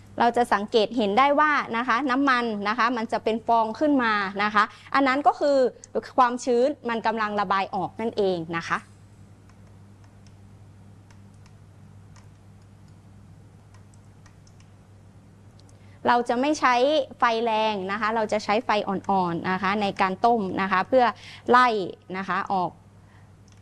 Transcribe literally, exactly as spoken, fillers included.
เราจะสังเกตเห็นได้ว่านะคะน้ำมันนะคะมันจะเป็นฟองขึ้นมานะคะอันนั้นก็คือความชื้นมันกำลังระบายออกนั่นเองนะคะเราจะไม่ใช้ไฟแรงนะคะเราจะใช้ไฟอ่อนๆนะคะในการต้มนะคะเพื่อไล่นะคะออก